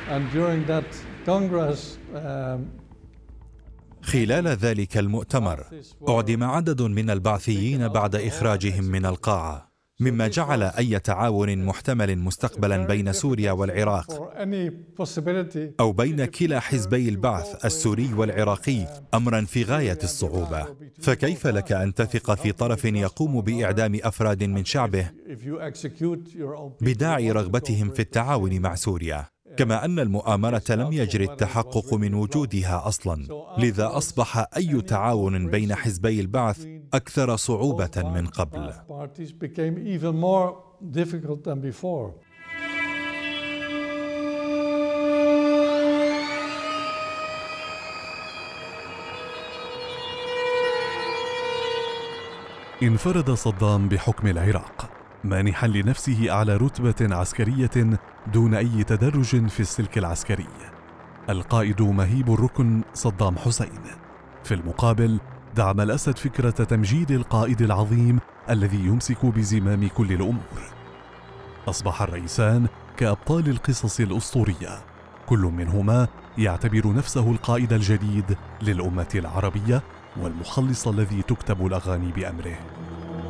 And during that Congress, خلال ذلك المؤتمر أعدم عدد من البعثيين بعد إخراجهم من القاعة، مما جعل أي تعاون محتمل مستقبلا بين سوريا والعراق أو بين كلا حزبي البعث السوري والعراقي أمرا في غاية الصعوبة. فكيف لك أن تثق في طرف يقوم بإعدام أفراد من شعبه بداعي رغبتهم في التعاون مع سوريا؟ كما أن المؤامرة لم يجري التحقق من وجودها أصلا، لذا أصبح أي تعاون بين حزبي البعث أكثر صعوبة من قبل. انفرد صدام بحكم العراق، مانحا لنفسه أعلى رتبة عسكرية دون أي تدرج في السلك العسكري. القائد مهيب الركن صدام حسين. في المقابل دعم الأسد فكرة تمجيد القائد العظيم الذي يمسك بزمام كل الأمور. أصبح الرئيسان كأبطال القصص الأسطورية، كل منهما يعتبر نفسه القائد الجديد للأمة العربية والمخلص الذي تكتب الأغاني بأمره.